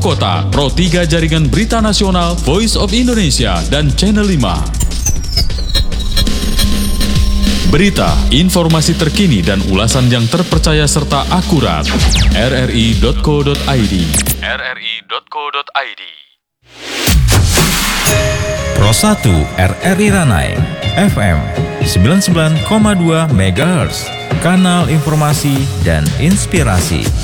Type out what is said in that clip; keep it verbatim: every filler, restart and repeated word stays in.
Kota, Pro tiga Jaringan Berita Nasional, Voice of Indonesia, dan Channel lima. Berita, informasi terkini dan ulasan yang terpercaya serta akurat. r r i dot co dot i d r r i dot co dot i d Pro satu R R I Ranai F M sembilan puluh sembilan koma dua megahertz, kanal informasi dan inspirasi.